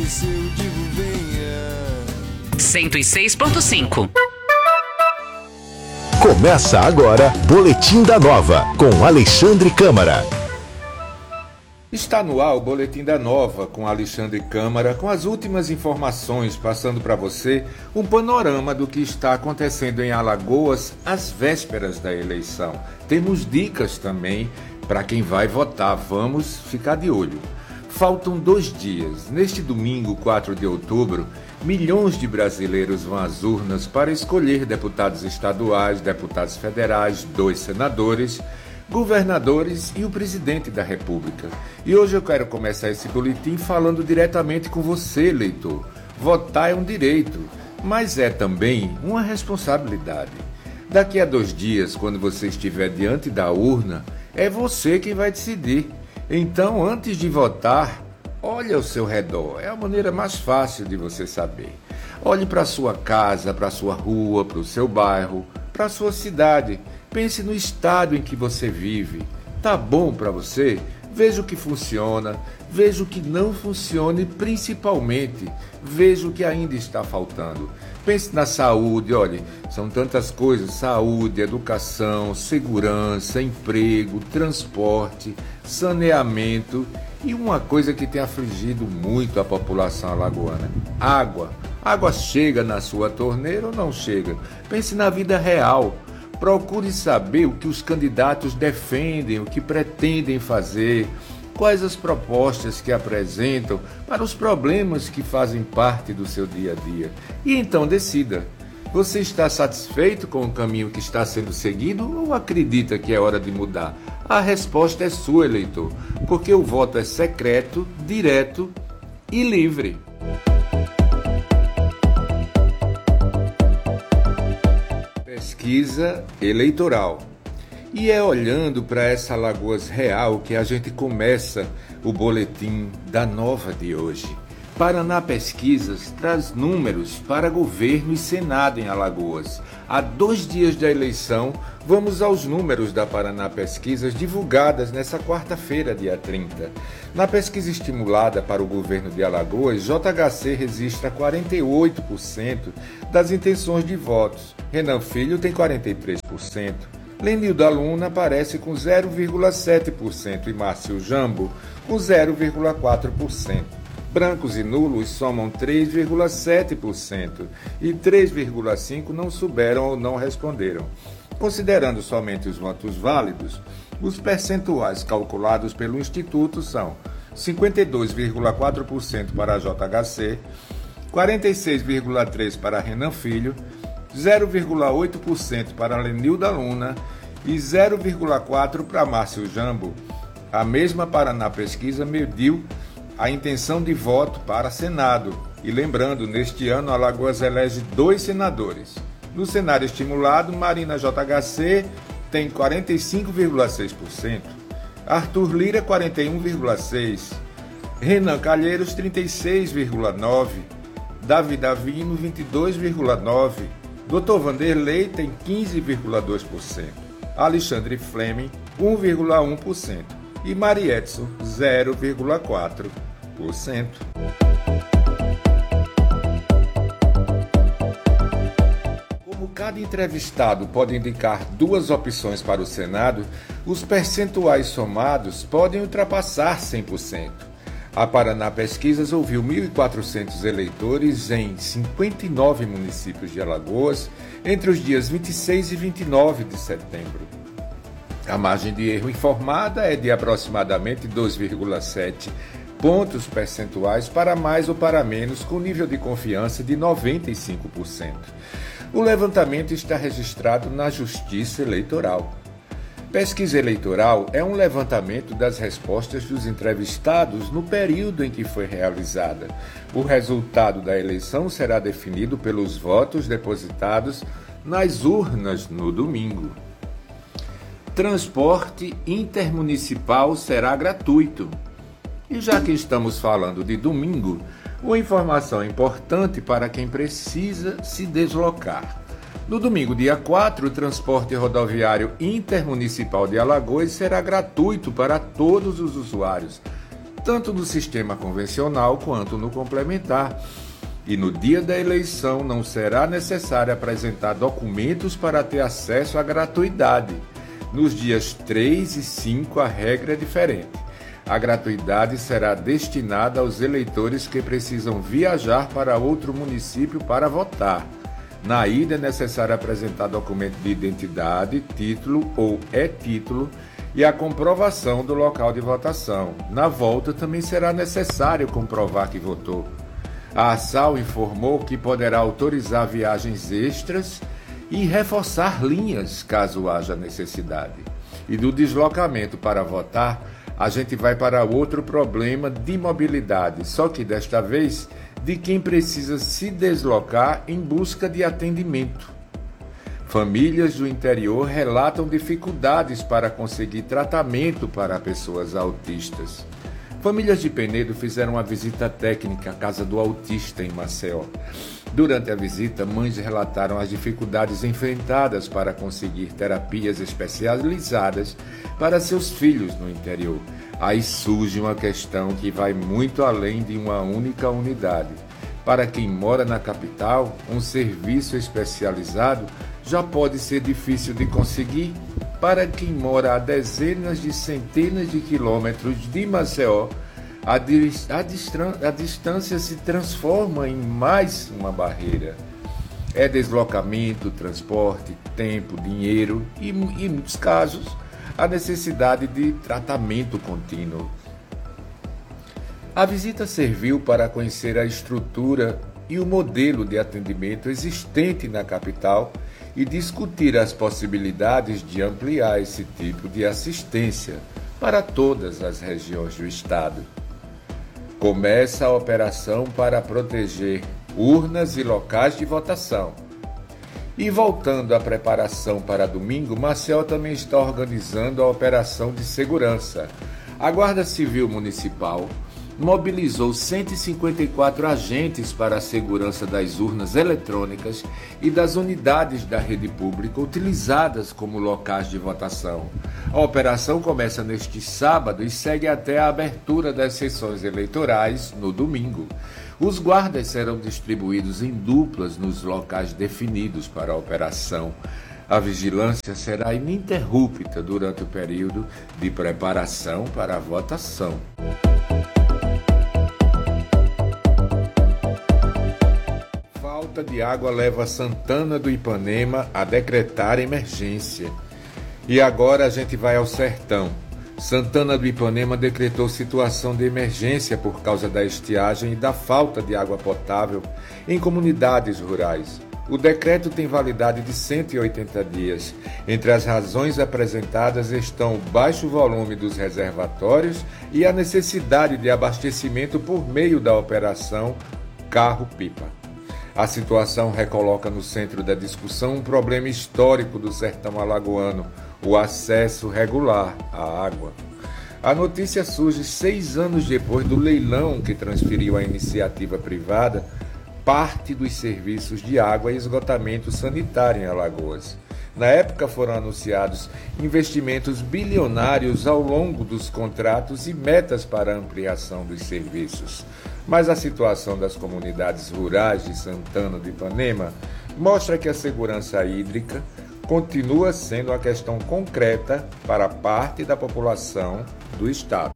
nisso eu digo venha. 106.5. Começa agora Boletim da Nova, com Alexandre Câmara. Está no ar o Boletim da Nova, com Alexandre Câmara, com as últimas informações, passando para você um panorama do que está acontecendo em Alagoas às vésperas da eleição. Temos dicas também para quem vai votar, vamos ficar de olho. Faltam 2 dias. Neste domingo, 4 de outubro, milhões de brasileiros vão às urnas para escolher deputados estaduais, deputados federais, 2 senadores, governadores e o presidente da República. E hoje eu quero começar esse boletim falando diretamente com você, eleitor. Votar é um direito, mas é também uma responsabilidade. Daqui a 2 dias, quando você estiver diante da urna, é você quem vai decidir. Então, antes de votar, olhe ao seu redor. É a maneira mais fácil de você saber. Olhe para a sua casa, para a sua rua, para o seu bairro, para a sua cidade. Pense no estado em que você vive. Tá bom para você? Veja o que funciona, veja o que não funciona e, principalmente, veja o que ainda está faltando. Pense na saúde, olhe, são tantas coisas: saúde, educação, segurança, emprego, transporte, saneamento e uma coisa que tem afligido muito a população alagoana: água. Água chega na sua torneira ou não chega? Pense na vida real. Procure saber o que os candidatos defendem, o que pretendem fazer, quais as propostas que apresentam para os problemas que fazem parte do seu dia a dia. E então decida. Você está satisfeito com o caminho que está sendo seguido ou acredita que é hora de mudar? A resposta é sua, eleitor, porque o voto é secreto, direto e livre. Pesquisa eleitoral. E é olhando para essa Alagoas real que a gente começa o boletim da Nova de hoje. Paraná Pesquisas traz números para governo e Senado em Alagoas. Há 2 dias da eleição, vamos aos números da Paraná Pesquisas divulgadas nessa quarta-feira, dia 30. Na pesquisa estimulada para o governo de Alagoas, JHC registra 48% das intenções de votos. Renan Filho tem 43%. Lenilda Luna aparece com 0,7% e Márcio Jambo com 0,4%. Brancos e nulos somam 3,7% e 3,5% não souberam ou não responderam. Considerando somente os votos válidos, os percentuais calculados pelo Instituto são 52,4% para a JHC, 46,3% para Renan Filho, 0,8% para Lenilda Luna e 0,4% para Márcio Jambo. A mesma Paraná Pesquisa mediu a intenção de voto para Senado. E lembrando, neste ano, Alagoas elege 2 senadores. No cenário estimulado, Marina JHC tem 45,6%, Arthur Lira 41,6%, Renan Calheiros 36,9%, Davi Davino 22,9%, Dr. Vanderlei tem 15,2%, Alexandre Fleming 1,1% e Marietson 0,4%. Como cada entrevistado pode indicar 2 opções para o Senado, os percentuais somados podem ultrapassar 100%. A Paraná Pesquisas ouviu 1.400 eleitores em 59 municípios de Alagoas entre os dias 26 e 29 de setembro. A margem de erro informada é de aproximadamente 2,7 pontos percentuais para mais ou para menos, com nível de confiança de 95%. O levantamento está registrado na Justiça Eleitoral. Pesquisa eleitoral é um levantamento das respostas dos entrevistados no período em que foi realizada. O resultado da eleição será definido pelos votos depositados nas urnas no domingo. Transporte intermunicipal será gratuito. E já que estamos falando de domingo, uma informação importante para quem precisa se deslocar. No domingo, dia 4, o transporte rodoviário intermunicipal de Alagoas será gratuito para todos os usuários. tanto no sistema convencional quanto no complementar. E no dia da eleição não será necessário apresentar documentos para ter acesso à gratuidade. Nos dias 3 e 5 a regra é diferente. A gratuidade será destinada aos eleitores que precisam viajar para outro município para votar. Na ida é necessário apresentar documento de identidade, título ou e-título e a comprovação do local de votação. Na volta também será necessário comprovar que votou. A ASAL informou que poderá autorizar viagens extras e reforçar linhas, caso haja necessidade. E do deslocamento para votar, a gente vai para outro problema de mobilidade, só que desta vez de quem precisa se deslocar em busca de atendimento. Famílias do interior relatam dificuldades para conseguir tratamento para pessoas autistas. Famílias de Penedo fizeram uma visita técnica à casa do autista em Maceió. Durante a visita, mães relataram as dificuldades enfrentadas para conseguir terapias especializadas para seus filhos no interior. Aí surge uma questão que vai muito além de uma única unidade. Para quem mora na capital, um serviço especializado já pode ser difícil de conseguir. Para quem mora a dezenas de centenas de quilômetros de Maceió, a distância se transforma em mais uma barreira. É deslocamento, transporte, tempo, dinheiro e, em muitos casos, a necessidade de tratamento contínuo. A visita serviu para conhecer a estrutura e o modelo de atendimento existente na capital e discutir as possibilidades de ampliar esse tipo de assistência para todas as regiões do estado. Começa a operação para proteger urnas e locais de votação. E voltando à preparação para domingo, Maceió também está organizando a operação de segurança. A Guarda Civil Municipal mobilizou 154 agentes para a segurança das urnas eletrônicas e das unidades da rede pública utilizadas como locais de votação. A operação começa neste sábado e segue até a abertura das sessões eleitorais no domingo. Os guardas serão distribuídos em duplas nos locais definidos para a operação. A vigilância será ininterrupta durante o período de preparação para a votação. Falta de água leva Santana do Ipanema a decretar emergência. E agora a gente vai ao sertão. Santana do Ipanema decretou situação de emergência por causa da estiagem e da falta de água potável em comunidades rurais. O decreto tem validade de 180 dias. Entre as razões apresentadas estão o baixo volume dos reservatórios e a necessidade de abastecimento por meio da operação Carro-Pipa. A situação recoloca no centro da discussão um problema histórico do sertão alagoano, o acesso regular à água. A notícia surge 6 anos depois do leilão que transferiu à iniciativa privada parte dos serviços de água e esgotamento sanitário em Alagoas. Na época foram anunciados investimentos bilionários ao longo dos contratos e metas para a ampliação dos serviços. Mas a situação das comunidades rurais de Santana do Ipanema mostra que a segurança hídrica continua sendo uma questão concreta para parte da população do estado.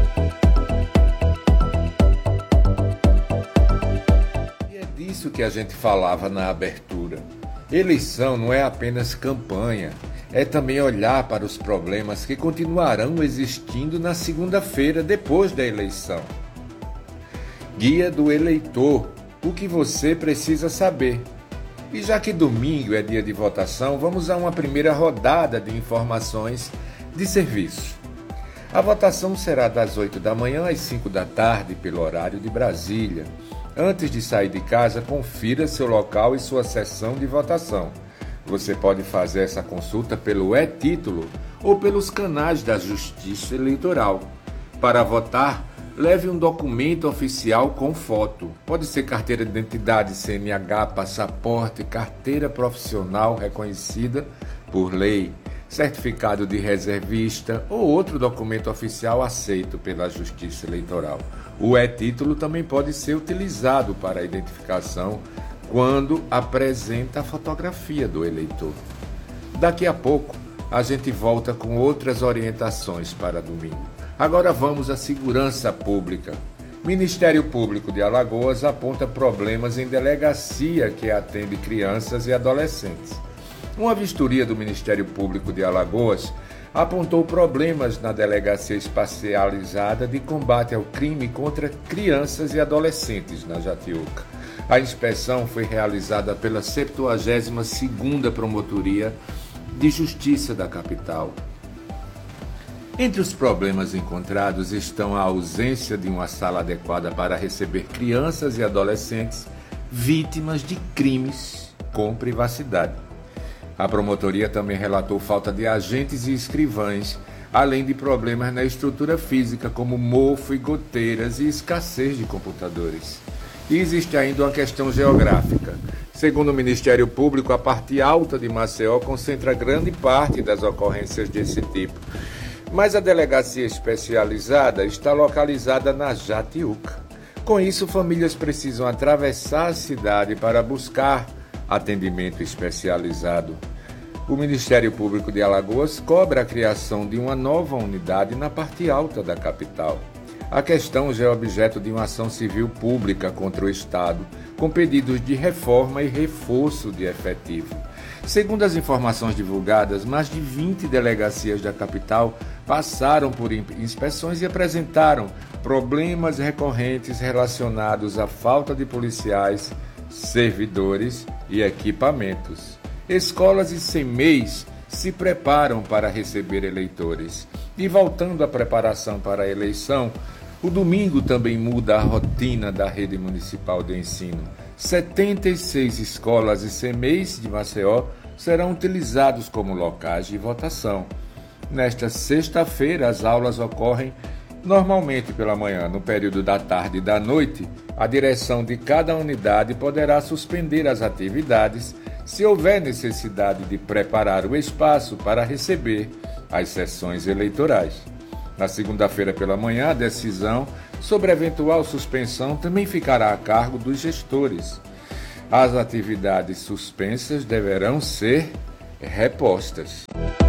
E é disso que a gente falava na abertura. Eleição não é apenas campanha, é também olhar para os problemas que continuarão existindo na segunda-feira depois da eleição. Guia do eleitor, o que você precisa saber. E já que domingo é dia de votação, vamos a uma primeira rodada de informações de serviço. A votação será das 8 da manhã às 5 da tarde, pelo horário de Brasília. Antes de sair de casa, confira seu local e sua sessão de votação. Você pode fazer essa consulta pelo e-título ou pelos canais da Justiça Eleitoral. Para votar, leve um documento oficial com foto. Pode ser carteira de identidade, CNH, passaporte, carteira profissional reconhecida por lei. certificado de reservista ou outro documento oficial aceito pela Justiça Eleitoral. O e-título também pode ser utilizado para a identificação quando apresenta a fotografia do eleitor. Daqui a pouco, a gente volta com outras orientações para domingo. Agora vamos à segurança pública. Ministério Público de Alagoas aponta problemas em delegacia que atende crianças e adolescentes. Uma vistoria do Ministério Público de Alagoas apontou problemas na Delegacia Especializada de Combate ao Crime contra Crianças e Adolescentes, na Jatiuca. A inspeção foi realizada pela 72ª Promotoria de Justiça da capital. Entre os problemas encontrados estão a ausência de uma sala adequada para receber crianças e adolescentes vítimas de crimes com privacidade. A promotoria também relatou falta de agentes e escrivães, além de problemas na estrutura física, como mofo e goteiras e escassez de computadores. E existe ainda uma questão geográfica. Segundo o Ministério Público, a parte alta de Maceió concentra grande parte das ocorrências desse tipo. Mas a delegacia especializada está localizada na Jatiuca. Com isso, famílias precisam atravessar a cidade para buscar atendimento especializado. O Ministério Público de Alagoas cobra a criação de uma nova unidade na parte alta da capital. A questão já é objeto de uma ação civil pública contra o Estado, com pedidos de reforma e reforço de efetivo. Segundo as informações divulgadas, mais de 20 delegacias da capital passaram por inspeções e apresentaram problemas recorrentes relacionados à falta de policiais, servidores e equipamentos. Escolas e CEMEIs se preparam para receber eleitores. E voltando à preparação para a eleição, o domingo também muda a rotina da rede municipal de ensino. 76 escolas e CEMEIs de Maceió serão utilizados como locais de votação. Nesta sexta-feira, as aulas ocorrem normalmente pela manhã. No período da tarde e da noite, a direção de cada unidade poderá suspender as atividades se houver necessidade de preparar o espaço para receber as sessões eleitorais. Na segunda-feira pela manhã, a decisão sobre eventual suspensão também ficará a cargo dos gestores. As atividades suspensas deverão ser repostas.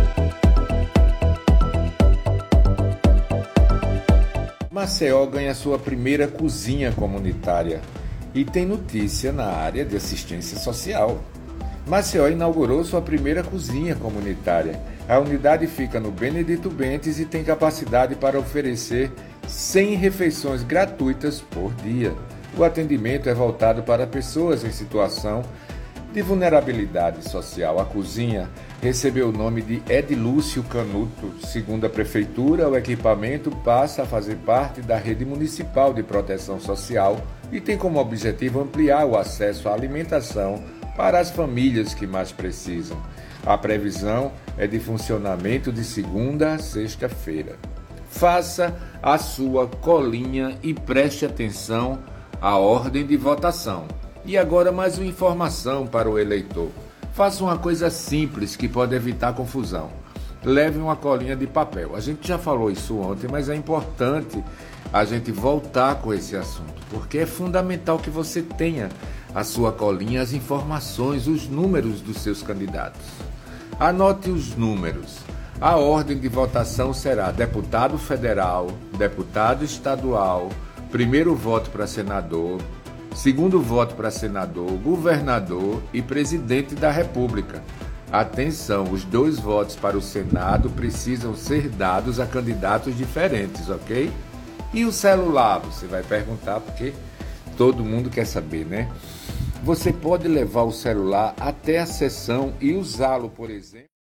Maceió ganha sua primeira cozinha comunitária e tem notícia na área de assistência social. Maceió inaugurou sua primeira cozinha comunitária. A unidade fica no Benedito Bentes e tem capacidade para oferecer 100 refeições gratuitas por dia. O atendimento é voltado para pessoas em situação de vulnerabilidade social. A cozinha recebeu o nome de Edilúcio Canuto. Segundo a Prefeitura, o equipamento passa a fazer parte da rede municipal de proteção social e tem como objetivo ampliar o acesso à alimentação para as famílias que mais precisam. A previsão é de funcionamento de segunda a sexta-feira. Faça a sua colinha e preste atenção à ordem de votação. E agora mais uma informação para o eleitor. Faça uma coisa simples que pode evitar confusão. Leve uma colinha de papel. A gente já falou isso ontem, mas é importante a gente voltar com esse assunto, porque é fundamental que você tenha a sua colinha, as informações, os números dos seus candidatos. Anote os números. A ordem de votação será deputado federal, deputado estadual, primeiro voto para senador, segundo voto para senador, governador e presidente da República. Atenção, os 2 votos para o Senado precisam ser dados a candidatos diferentes, ok? E o celular? Você vai perguntar porque todo mundo quer saber, né? Você pode levar o celular até a sessão e usá-lo, por exemplo.